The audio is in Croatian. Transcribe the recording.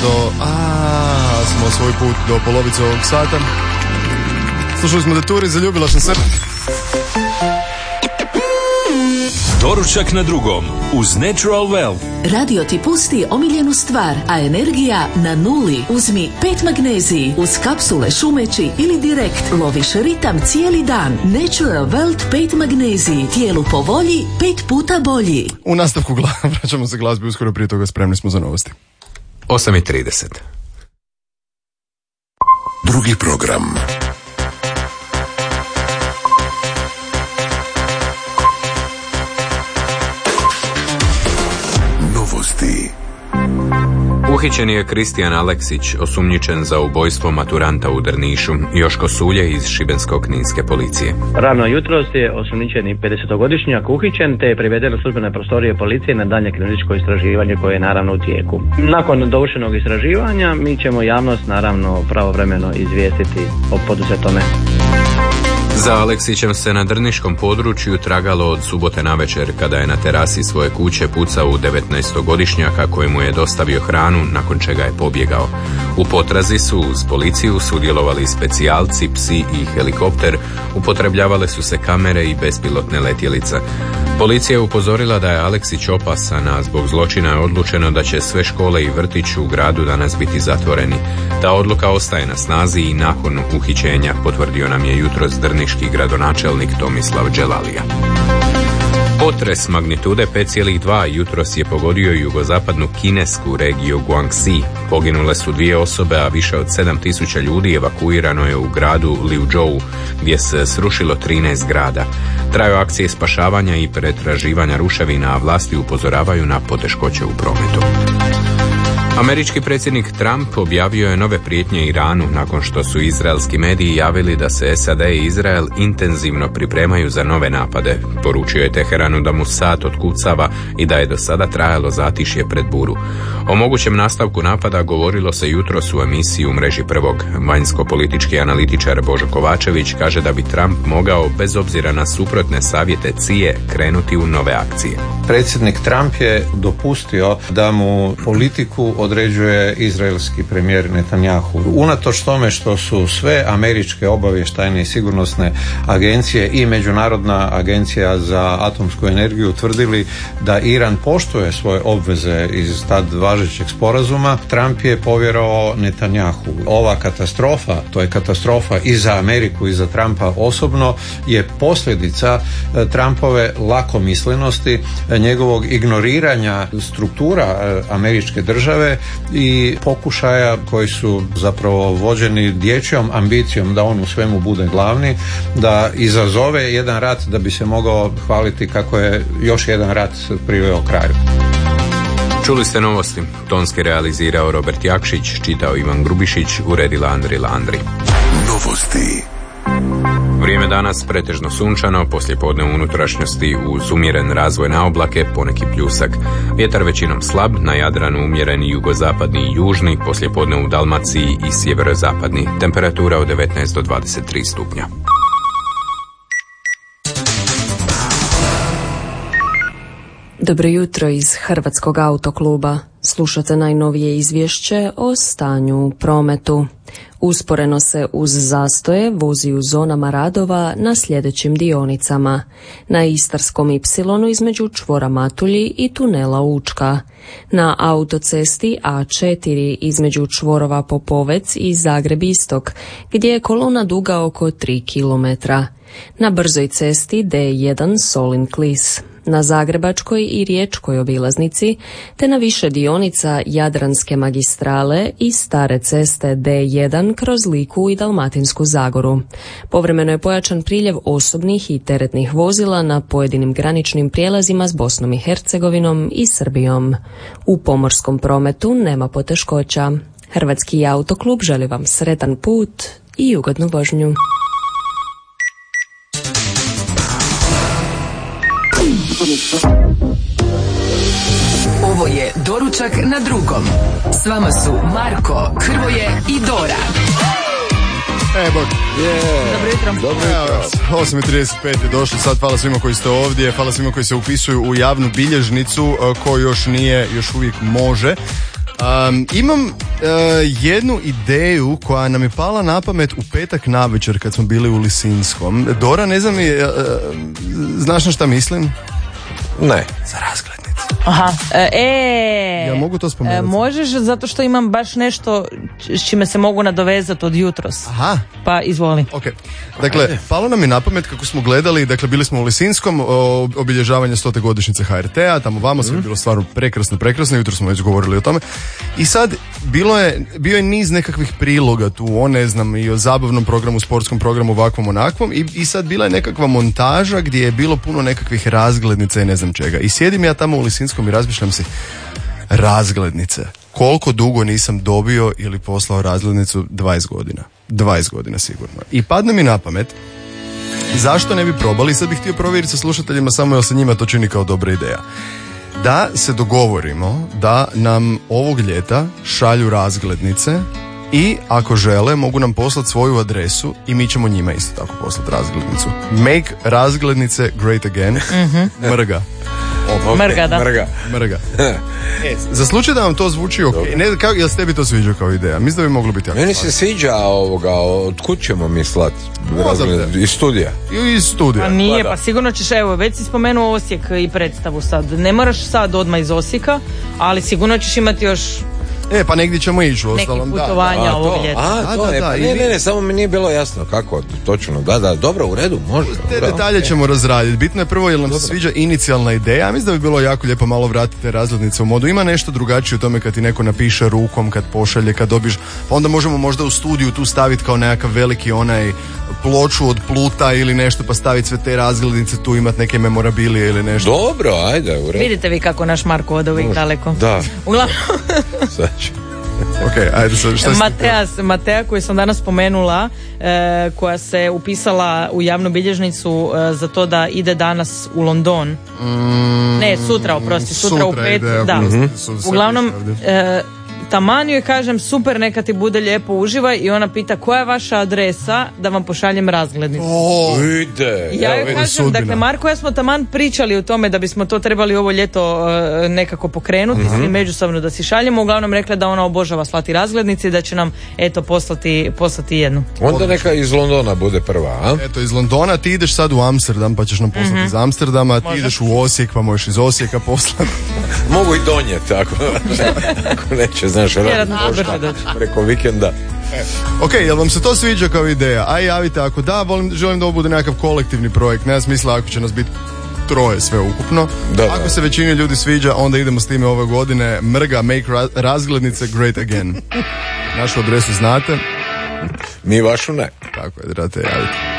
smo svoj put do polovice ovog sata. Slušali smo Deturi, zaljubila sam se. Doručak na drugom uz Natural Well. Radio ti pusti omiljenu stvar, a energija na nuli. Uzmi 5 magneziji uz kapsule šumeći ili direkt. Loviš ritam cijeli dan. Natural Well 5 magneziji. Tijelu po volji, 5 puta bolji. U nastavku vraćamo se glazbi, uskoro prije toga spremni smo za novosti. 8:30. Drugi program. Novosti. Uhićen je Kristijan Aleksić, osumnjičen za ubojstvo maturanta u Drnišu, Joško Sulje iz Šibensko-kninske policije. Rano jutros je osumnjičeni 50-godišnjak uhićen te je priveden u službene prostorije policije na daljnje kriminalističko istraživanje koje je naravno u tijeku. Nakon dovršenog istraživanja mi ćemo javnost naravno pravovremeno izvijestiti o poduzetome. Za Aleksićem se na drniškom području tragalo od subote navečer kada je na terasi svoje kuće pucao u 19-godišnjaka kojemu je dostavio hranu, nakon čega je pobjegao. U potrazi su uz policiju sudjelovali specijalci, psi i helikopter, upotrebljavale su se kamere i bespilotne letjelice. Policija je upozorila da je Aleksić opasan, a zbog zločina je odlučeno da će sve škole i vrtići u gradu danas biti zatvoreni. Ta odluka ostaje na snazi i nakon uhićenja, potvrdio nam je jutros drniški gradonačelnik Tomislav Đelalija. Potres magnitude 5,2 jutros je pogodio jugozapadnu kinesku regiju Guangxi. Poginule su 2 osobe, a više od 7.000 ljudi evakuirano je u gradu Liuzhou, gdje se srušilo 13 zgrada. Traju akcije spašavanja i pretraživanja ruševina, a vlasti upozoravaju na poteškoće u prometu. Američki predsjednik Trump objavio je nove prijetnje Iranu nakon što su izraelski mediji javili da se SAD i Izrael intenzivno pripremaju za nove napade. Poručio je Teheranu da mu sat otkucava i da je do sada trajalo zatišje pred buru. O mogućem nastavku napada govorilo se jutros u emisiji u mreži Prvog. Vanjsko-politički analitičar Božo Kovačević kaže da bi Trump mogao, bez obzira na suprotne savjete CIA-e, krenuti u nove akcije. Predsjednik Trump je dopustio da mu politiku određuje izraelski premijer Netanjahu. Unatoč tome što su sve američke obavještajne i sigurnosne agencije i Međunarodna agencija za atomsku energiju tvrdili da Iran poštuje svoje obveze iz tad važećeg sporazuma, Trump je povjerovao Netanjahu. Ova katastrofa, to je katastrofa i za Ameriku i za Trumpa osobno, je posljedica Trumpove lakomislenosti, njegovog ignoriranja struktura američke države i pokušaja koji su zapravo vođeni dječjom ambicijom da on u svemu bude glavni, da izazove jedan rat da bi se mogao hvaliti kako je još jedan rat priveo kraju. Čuli ste novosti. Tonski realizirao Robert Jakšić, čitao Ivan Grubišić, uredila Andri Landri. Novosti. Vrijeme danas pretežno sunčano, poslijepodne u unutrašnjosti uz umjeren razvoj na oblake, poneki pljusak. Vjetar većinom slab, na Jadranu umjereni jugozapadni i južni, poslijepodne u Dalmaciji i sjeverozapadni. Temperatura od 19 do 23 stupnja. Dobro jutro iz Hrvatskog autokluba. Slušate najnovije izvješće o stanju u prometu. Usporeno se uz zastoje vozi u zonama radova na sljedećim dionicama. Na Istarskom Y između čvora Matulji i tunela Učka. Na autocesti A4 između čvorova Popovec i Zagreb Istok, gdje je kolona duga oko 3 km. Na brzoj cesti D1 Solin Klis. Na Zagrebačkoj i Riječkoj obilaznici, te na više dionica Jadranske magistrale i stare ceste D1 kroz Liku i Dalmatinsku Zagoru. Povremeno je pojačan priljev osobnih i teretnih vozila na pojedinim graničnim prijelazima s Bosnom i Hercegovinom i Srbijom. U pomorskom prometu nema poteškoća. Hrvatski autoklub želi vam sretan put i ugodnu vožnju. Ovo je Doručak na drugom. S vama su Marko, Hrvoje i Dora. Bog. Dobro jutro. 8:35 je došlo sad. Hvala svima koji ste ovdje. Hvala svima koji se upisuju u javnu bilježnicu, ko još nije, još uvijek može. Imam jednu ideju koja nam je pala na pamet u petak navečer kad smo bili u Lisinskom. Dora, ne znam, znaš na šta mislim? Ne. Za razglednicu. Aha. Ja mogu to spomenuti? Možeš, zato što imam baš nešto s čime se mogu nadovezati od jutros. Aha. Pa izvoli. Ok. Dakle, palo nam je na pamet kako smo gledali, dakle bili smo u Lisinskom, obilježavanje 100. godišnjice HRT-a, tamo vamo sve je bilo stvarno prekrasno, jutro smo već govorili o tome. I sad bio je niz nekakvih priloga tu, ne znam, i o zabavnom programu, sportskom programu, ovakvom, onakvom, i sad bila je nekakva montaža gdje je bilo puno nekakvih razglednica i ne znam čega. I sjedim ja tamo u Lisinskom i razmišljam si, razglednice. Koliko dugo nisam dobio ili poslao razglednicu? 20 godina. 20 godina sigurno. I padne mi na pamet, zašto ne bi probali, sad bih htio provjeriti sa slušateljima samo jer se njima to čini kao dobra ideja, da se dogovorimo da nam ovog ljeta šalju razglednice i ako žele mogu nam poslati svoju adresu i mi ćemo njima isto tako poslati razglednicu. Make razglednice great again. Mrga. Mrga, da. Mrga. Za slučaj da vam to zvuči ok, jel se tebi to sviđa kao ideja? Mislim da bi moglo biti jako. Meni se sviđa od kud ćemo mi slati? Iz studija. Iz studija. Pa nije, pa sigurno ćeš, evo, već si spomenuo Osijek i predstavu sad. Ne moraš sad odmah iz Osijeka, ali sigurno ćeš imati još pa negdje ćemo ići u ostalom. Neki putovanja ovog ljeta. Ne, samo mi nije bilo jasno kako točno. Da, dobro, u redu, može. Te detalje ćemo razraditi. Bitno je prvo jer nam se sviđa inicijalna ideja. Mislim da bi bilo jako lijepo malo vratiti te razglednice u modu. Ima nešto drugačije u tome kad ti neko napiše rukom, kad pošalje, kad dobiš, pa onda možemo možda u studiju tu staviti kao nekakav veliki onaj ploču od pluta ili nešto, pa staviti sve te razglednice tu, imati neke memorabilije ili nešto. Dobro, ajde, u redu. Vidite vi kako naš Marko ode uvijek daleko. Da. Uglavnom Ok, ajde sad, šta Matea koju sam danas spomenula, koja se upisala u javnu bilježnicu za to da ide danas u London. Ne, sutra u 5. Da. Uglavnom, taman joj kažem, super, neka ti bude lijepo, uživaj, i ona pita koja je vaša adresa da vam pošaljem razglednicu. Ja joj kažem, dakle, Marko, ja smo taman pričali o tome da bismo to trebali ovo ljeto nekako pokrenuti, svi međusobno da si šaljemo. Uglavnom rekla da ona obožava slati razglednice i da će nam poslati jednu. Onda neka iz Londona bude prva, a? Eto, iz Londona ti ideš sad u Amsterdam pa ćeš nam poslati iz Amsterdama, ti ideš u Osijek pa možeš iz Osijeka poslati. Mogu i donijeti ako neće, znaš, preko vikenda. Ok, jel vam se to sviđa kao ideja? Aj javite ako da, želim da ovo bude nekakav kolektivni projekt, nema smisla ako će nas biti 3 sve ukupno. Ako se većini ljudi sviđa, onda idemo s time ove godine. Mrga, make razglednice great again. Našu adresu znate. Mi vašu ne. Tako je, da te javite.